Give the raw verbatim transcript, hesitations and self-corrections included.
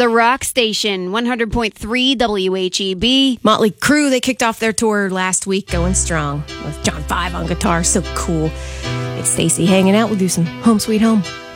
The Rock Station, one hundred point three W H E B. Motley Crue, they kicked off their tour last week, going strong with John Five on guitar. So cool. It's Stacy hanging out with you, some Home Sweet Home.